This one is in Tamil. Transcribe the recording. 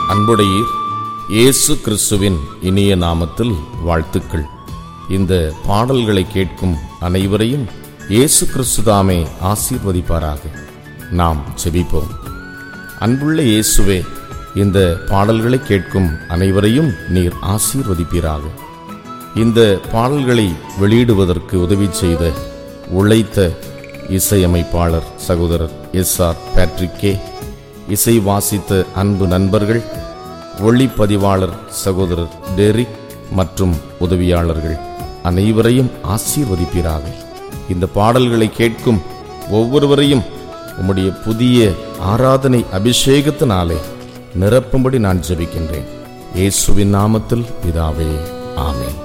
அன்புடையீர், இயேசு கிறிஸ்துவின் இனிய நாமத்தில் வாழ்த்துக்கள். இந்த பாடல்களை கேட்கும் அனைவரையும் இயேசு கிறிஸ்து தாமே ஆசீர்வதிப்பாராக. நாம் ஜெபிப்போம். அன்புள்ள இயேசுவே, இந்த பாடல்களை கேட்கும் அனைவரையும் நீர் ஆசீர்வதிப்பீராக. இந்த பாடல்களை வெளியிடுவதற்கு உதவி செய்த உழைத்த இசையமைப்பாளர் சகோதரர் எஸ்.ஆர். பேட்ரிக்கே, இசை வாசித்த அன்பு நண்பர்கள், ஒளிப்பதிவாளர் சகோதரர் டெரிக் மற்றும் உதவியாளர்கள் அனைவரையும் ஆசீர்வதிப்பீராக. இந்த பாடல்களை கேட்கும் ஒவ்வொருவரையும் உம்முடைய புதிய ஆராதனை அபிஷேகத்தினாலே நிரப்பும்படி நான் ஜெபிக்கின்றேன். இயேசுவின் நாமத்தில் பிதாவே, ஆமென்.